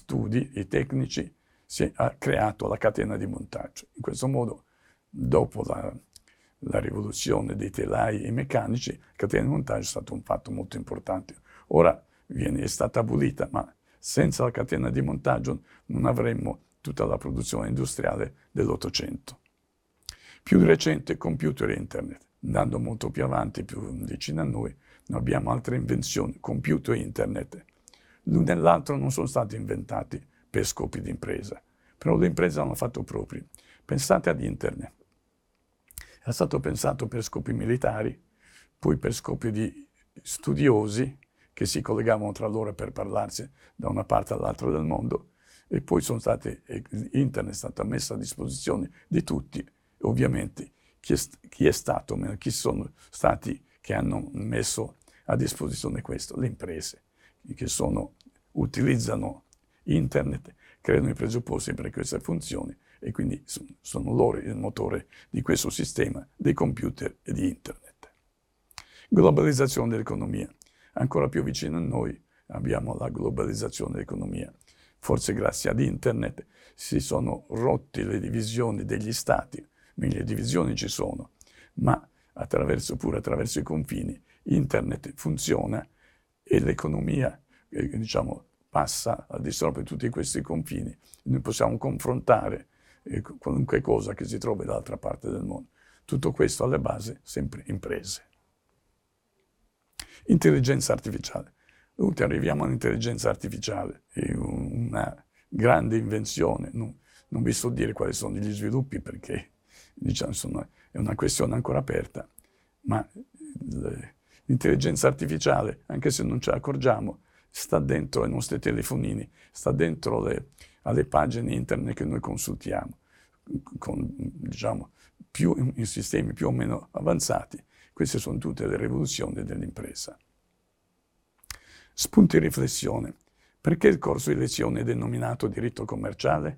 studi, i tecnici, si è creato la catena di montaggio. In questo modo, dopo la rivoluzione dei telai e meccanici, la catena di montaggio è stato un fatto molto importante. Ora è stata abolita, ma senza la catena di montaggio non avremmo tutta la produzione industriale dell'Ottocento. Più di recente, computer e internet. Andando molto più avanti, più vicino a noi abbiamo altre invenzioni, computer e internet. L'uno e l'altro non sono stati inventati per scopi di impresa, però le imprese hanno fatto propri. Pensate ad internet. È stato pensato per scopi militari, poi per scopi di studiosi che si collegavano tra loro per parlarsi da una parte all'altra del mondo, e poi internet è stata messa a disposizione di tutti. Ovviamente chi sono stati che hanno messo a disposizione questo? Le imprese, che utilizzano internet, creano i presupposti per queste funzioni e quindi sono loro il motore di questo sistema dei computer e di internet. Globalizzazione dell'economia. Ancora più vicino a noi abbiamo la globalizzazione dell'economia. Forse grazie ad internet si sono rotte le divisioni degli stati, le divisioni ci sono, ma pure attraverso i confini internet funziona e l'economia passa al di sopra di tutti questi confini. Noi possiamo confrontare qualunque cosa che si trovi dall'altra parte del mondo. Tutto questo alla base sempre imprese. Intelligenza artificiale. Arriviamo all'intelligenza artificiale, è una grande invenzione. Non vi so dire quali sono gli sviluppi perché è una questione ancora aperta, ma l'intelligenza artificiale, anche se non ce ne accorgiamo, sta dentro ai nostri telefonini, sta dentro alle pagine internet che noi consultiamo, con in sistemi più o meno avanzati. Queste sono tutte le rivoluzioni dell'impresa. Spunti di riflessione. Perché il corso di lezione è denominato diritto commerciale?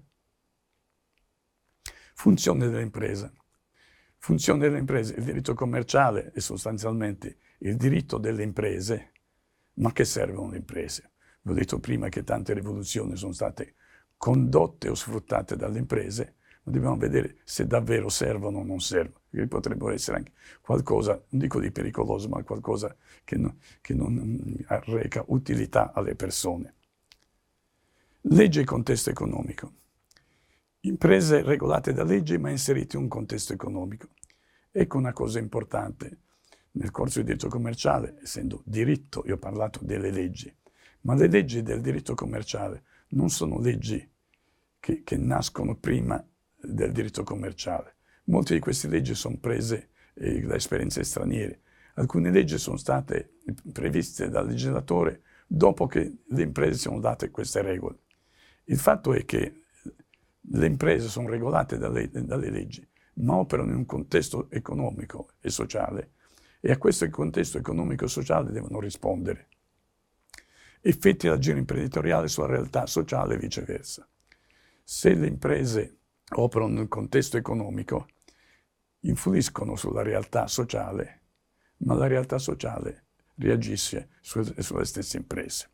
Funzione dell'impresa. Funzione delle imprese. Il diritto commerciale è sostanzialmente il diritto delle imprese. Ma che servono le imprese? Vi ho detto prima che tante rivoluzioni sono state condotte o sfruttate dalle imprese, ma dobbiamo vedere se davvero servono o non servono. Perché potrebbero essere anche qualcosa, non dico di pericoloso, ma qualcosa che non arreca utilità alle persone. Legge e contesto economico. Imprese regolate da leggi ma inserite in un contesto economico. Ecco una cosa importante. Nel corso di diritto commerciale, essendo diritto, io ho parlato delle leggi, ma le leggi del diritto commerciale non sono leggi che nascono prima del diritto commerciale. Molte di queste leggi sono prese da esperienze straniere. Alcune leggi sono state previste dal legislatore dopo che le imprese siano date queste regole. Il fatto è che le imprese sono regolate dalle leggi, ma operano in un contesto economico e sociale, e a questo contesto economico e sociale devono rispondere. Effetti dell'agire imprenditoriale sulla realtà sociale e viceversa. Se le imprese operano nel contesto economico, influiscono sulla realtà sociale, ma la realtà sociale reagisce sulle stesse imprese.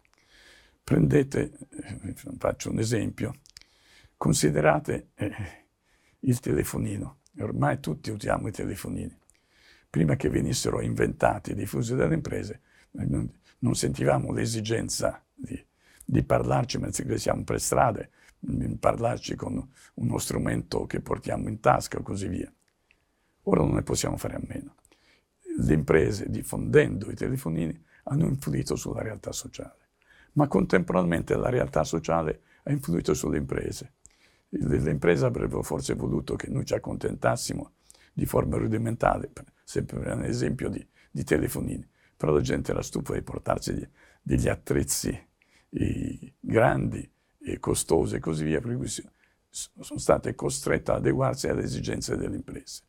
Faccio un esempio, considerate il telefonino. Ormai tutti usiamo i telefonini. Prima che venissero inventati e diffusi dalle imprese, non sentivamo l'esigenza di parlarci mentre siamo per strada, parlarci con uno strumento che portiamo in tasca o così via. Ora non ne possiamo fare a meno. Le imprese, diffondendo i telefonini, hanno influito sulla realtà sociale, ma contemporaneamente la realtà sociale ha influito sulle imprese. Le imprese avrebbero forse voluto che noi ci accontentassimo di forma rudimentale, sempre per un esempio di telefonini, però la gente era stufa di portarsi degli attrezzi grandi e costosi e così via, per cui sono state costrette ad adeguarsi alle esigenze delle imprese.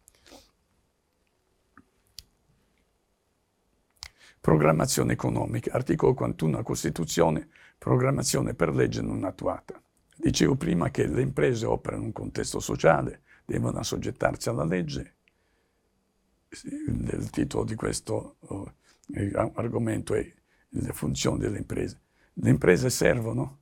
Programmazione economica, articolo 41 della Costituzione, programmazione per legge non attuata. Dicevo prima che le imprese operano in un contesto sociale, devono assoggettarsi alla legge. Il titolo di questo argomento è le funzioni delle imprese. Le imprese servono?